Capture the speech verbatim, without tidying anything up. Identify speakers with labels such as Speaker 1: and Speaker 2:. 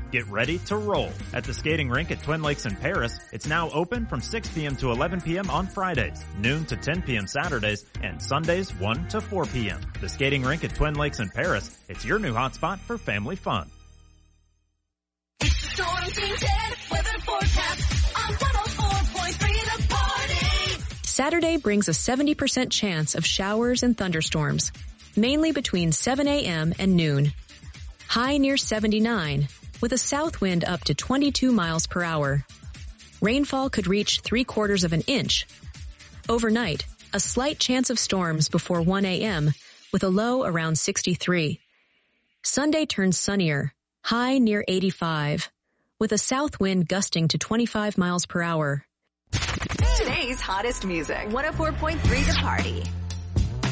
Speaker 1: Get ready to roll. At the skating rink at Twin Lakes in Paris, it's now open from six p.m. to eleven p.m. on Fridays, noon to ten p.m. Saturdays, and Sundays one to four p.m. The skating rink at Twin Lakes in Paris, it's your new hotspot for family fun.
Speaker 2: It's the Storm Team ten weather forecast on one oh four point three The Party.
Speaker 3: Saturday brings a seventy percent chance of showers and thunderstorms, mainly between seven a.m. and noon. High near seventy-nine, with a south wind up to twenty-two miles per hour. Rainfall could reach three quarters of an inch. Overnight, a slight chance of storms before one a.m., with a low around sixty-three. Sunday turns sunnier, high near eighty-five, with a south wind gusting to twenty-five miles per hour.
Speaker 4: Today's hottest music. one oh four point three The Party.